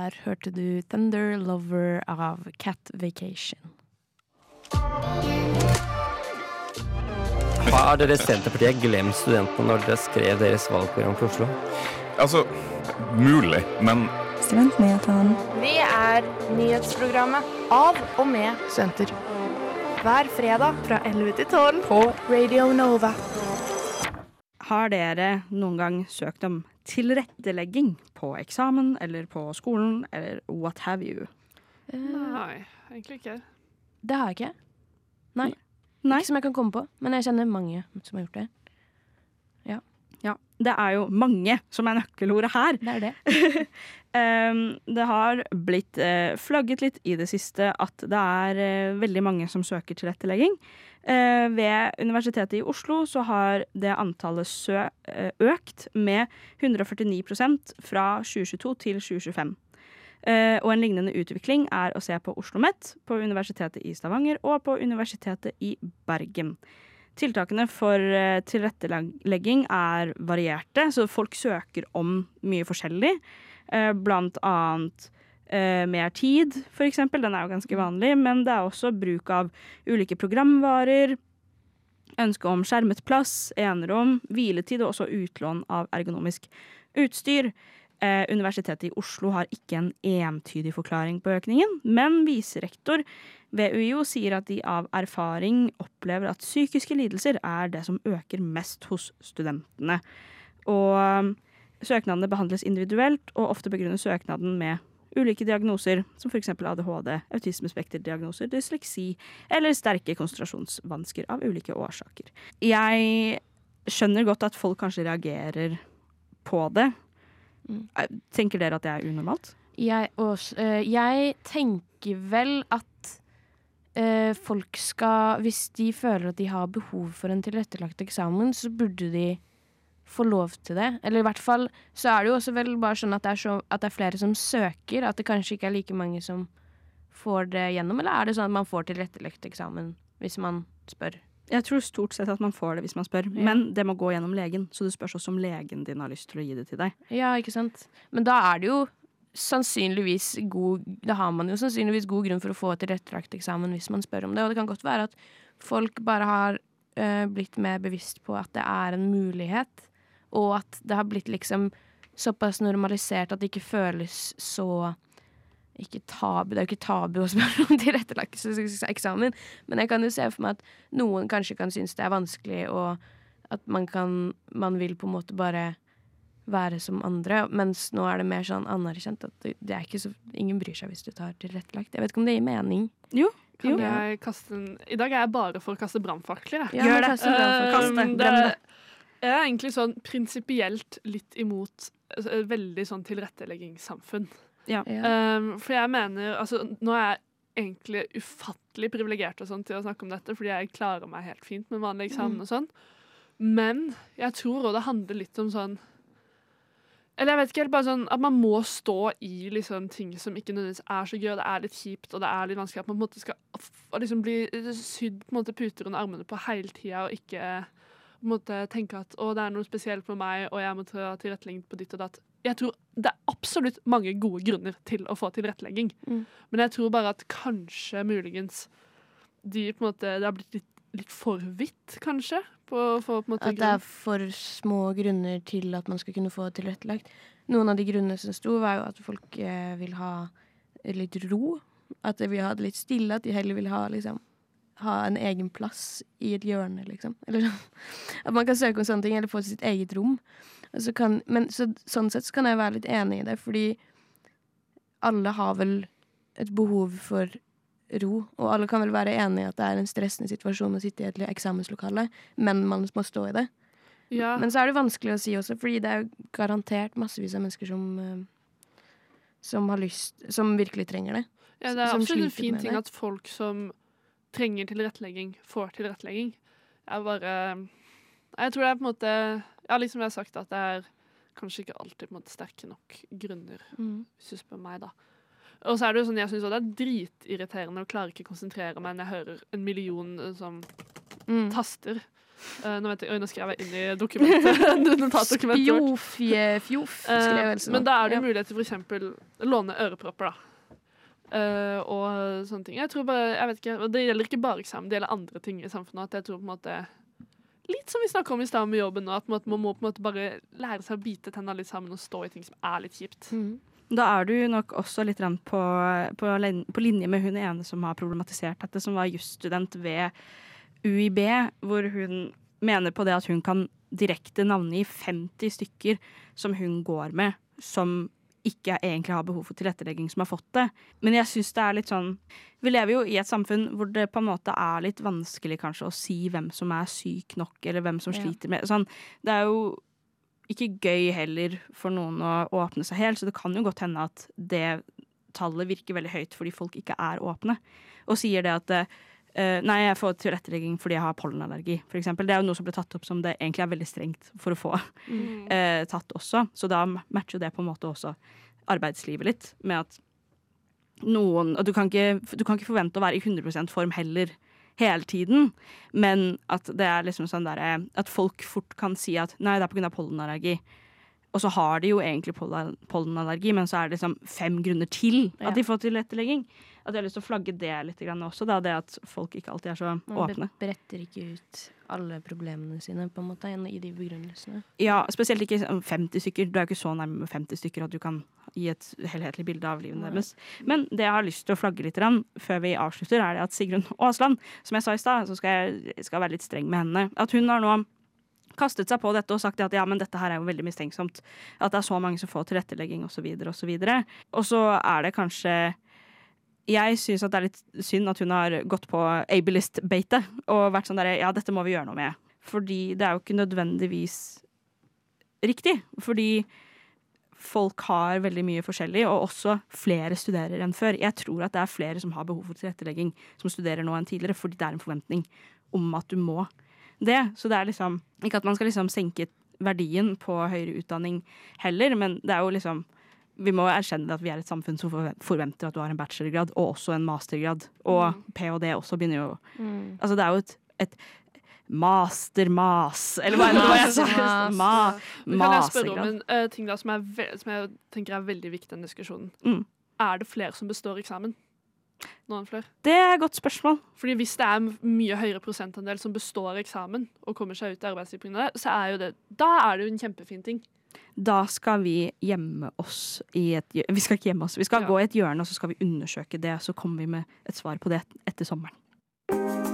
Der hørte du Thunder Lover av Cat Vacation. Har dere Senterpartiet glemt studentene når dere skrev deres valgprogram for Oslo? Altså, mulig, men Studentnyhetene. Vi nyhetsprogrammet av og med studenter. Hver fredag fra 11 til 12 på Radio Nova. Har dere noen gang søkt om tilrettelegging på eksamen eller på skolen eller what have you? Nei, egentlig ikke. Det har jeg ikke. Nei. Nei. Ikke som jeg kan komme på, men jeg kjenner mange som har gjort det. Ja, det jo mange som nøkkelordet her. Det det. Det har blitt flagget litt i det siste at det veldig mange som søker tilrettelegging. Ved Universitetet i Oslo så har det antallet økt med 149% fra 2022 til 2025. Og en lignende utvikling å se på OsloMet, på Universitetet i Stavanger og på Universitetet i Bergen. Tiltakene for tilrettelegging varierte, så folk søker om mye forskjellig. Blant annet mer tid, for eksempel. Den jo ganske vanlig, men det også bruk av ulike programvarer, ønske om skjermet plass, enerom, hviletid og også utlån av ergonomisk utstyr. Universitetet i Oslo har ikke en entydig forklaring på økningen, men viserektor ved UiO sier at de av erfaring opplever at psykiske lidelser det som øker mest hos studentene. Og søknadene behandles individuelt, og ofte begrunner søknaden med ulike diagnoser, som for eksempel ADHD, autismespekterdiagnoser, dysleksi eller sterke konsentrasjonsvansker av ulike årsaker. Jeg skjønner godt at folk kanskje reagerer på det. Tenker dere at det unormalt? Jeg tenker vel at folk skal, hvis de føler at de har behov for en tilrettelagt eksamen, så burde de få lov til det. Eller i hvert fall så det jo også vel bare sånn at det flere som søker, at det kanskje ikke like mange som får det gjennom, eller det sånn at man får tilrettelagt eksamen hvis man spør? Jeg tror stort sett at man får det hvis man spør, men det må gå gjennom legen, så det spørs også om legen din har lyst til å gi det til deg. Ja, ikke sant? Men da det jo sannsynligvis da har man jo sannsynligvis god grunn for å få tilrettelagt eksamen hvis man spør om det, og det kan godt være at folk bare har blitt mer bevisst på at det en mulighet, og at det har blitt liksom såpass normalisert at det ikke føles så ikke tabu, det jo ikke tabu å spørre om tilrettelagt eksamen, men jeg kan jo se for meg at noen kanskje kan synes det vanskelig, og at man vil på en måte bare være som andre, mens nå det mer sånn anerkjent at det ikke så, ingen bryr seg hvis du tar tilrettelagt. Jeg vet ikke om det gir mening. Jo. Jeg I dag jeg bare for å kaste brannfakler. Ja, gjør det. Jeg egentlig sånn prinsipielt litt imot et veldig sånn tilretteleggingssamfunn. Ja. For jeg mener, altså nå jeg egentlig ufattelig privilegert og sånn til å snakke om dette, fordi jeg klarer meg helt fint med vanlig eksamen og sånn. Men jeg tror også det handler litt om sånn, eller jeg vet ikke helt, bare sånn at man må stå i liksom ting som ikke nødvendigvis så gøy, og det litt kjipt, og det litt vanskelig at man på en måte skal liksom bli sydd på en måte puter under armene på hele tiden, og ikke på en måte tenke at det noe spesielt med meg, og jeg må ta tilrettelegging på ditt og datt. Jeg tror det absolutt mange gode grunner til å få tilrettelegging, men jeg tror bare at kanskje muligens de på en måte, det har blitt litt for vidt, kanskje, på en måte at det for små grunner til at man skal kunne få tilrettelagt. Noen av de grunnene som sto var jo at folk vil ha litt ro, at de vil ha det litt stille, at de heller vil ha liksom ha en egen plass i et hjørne, liksom. Eller at man kan søke om sånne ting, eller få sitt eget rom. Men sånn sett så kan jeg være litt enig i det, fordi alle har vel et behov for ro, og alle kan vel være enige i at det en stressende situasjon å sitte i et eksamenslokale, men man må stå i det. Ja. Men så det vanskelig å si også, fordi det jo garantert massevis av mennesker som har lyst, som virkelig trenger det. Ja, det absolutt en fin ting at folk som trenger tilrettelegging, får tilrettelegging. Jeg tror det på en måte, ja, liksom jeg har sagt, at det kanskje ikke alltid på en måte sterke nok grunner, hvis du spør meg da. Og så det jo sånn, jeg synes også det dritirriterende og klarer ikke å konsentrere meg når jeg hører 1 million som taster. Nå vet jeg, nå skrev jeg inn i dokumentet. Notatdokumentet. Spjofjefjoff, men da er det mulighet til for eksempel å låne ørepropper, da. Og sånne ting. Jeg tror bare, jeg vet ikke, og det gjelder ikke bare eksamen, det gjelder andre ting i samfunnet. At jeg tror på en måte litt som vi snakker om i stedet med jobben nå, at man må på en måte bare lære seg å bite tennene litt sammen og stå i ting som er litt kjipt. Da er du nok også litt på linje med hun ene som har problematisert dette, som var jusstudent ved UiB, hvor hun mener på det at hun kan direkte navngi 50 stykker som hun går med, som ikke egentlig har behov for tilrettelegging, som har fått det. Men jeg synes det litt sånn, vi lever jo i et samfunn hvor det på en måte litt vanskelig kanskje å si hvem som syk nok, eller hvem som sliter med. Sånn, det jo ikke gøy heller for noen å åpne seg helt, så det kan jo godt hende at det tallet virker veldig høyt fordi folk ikke åpne. Og sier det at nei, jeg får tilrettelegging fordi jeg har pollenallergi, for eksempel. Det jo noe som ble tatt opp som det egentlig veldig strengt for å få tatt også. Så da matcher jo det på en måte også arbeidslivet litt, med at du kan ikke forvente å være i 100% form heller hele tiden, men at det liksom sånn der, at folk fort kan si at nei, det på grunn av pollenallergi. Og så har de jo egentlig pollenallergi, men så det liksom 5 grunner til at de får tilrettelegging. At jeg har lyst til å flagge det litt også, da, det at folk ikke alltid så åpne. Man bretter ikke ut alle problemene sine på en måte i de begrunnelsene. Ja, spesielt ikke 50 stykker. Du jo ikke så nærme med 50 stykker at du kan gi et helhetlig bilde av livet deres. Men det jeg har lyst til å flagge litt før vi avslutter, det at Sigrun Aasland, som jeg sa i stad, så skal jeg være litt streng med henne, at hun har nå kastet seg på dette og sagt at ja, men dette her jo veldig mistenksomt. At det så mange som får tilrettelegging og så videre og så videre. Og så det kanskje jeg synes at det litt synd at hun har gått på ableist-beitet og vært sånn der, ja, dette må vi gjøre noe med. Fordi det jo ikke nødvendigvis riktig. Fordi folk har veldig mye forskjellig, og også flere studerer enn før. Jeg tror at det flere som har behov for tilrettelegging som studerer nå enn tidligere, fordi det en forventning om at du må det. Så det liksom, ikke at man skal liksom senke verdien på høyere utdanning heller, men det jo liksom vi må erkjenne at vi et samfunn som forventer at du har en bachelorgrad og også en mastergrad. Og PhD også begynner jo altså det jo et mastermas eller hva jeg sa? Kan jeg spørre om en ting da som jeg tenker veldig viktig i den diskusjonen? Det flere som består eksamen? Noen flere? Det et godt spørsmål. Fordi hvis det mye høyere prosentandel som består eksamen og kommer seg ut i arbeidslivet på grunn av det, så jo det, da det jo en kjempefin ting. Da skal vi gjemme oss vi skal ikke gjemme oss, vi skal gå i et hjørne og så skal vi undersøke det, så kommer vi med et svar på det etter sommeren.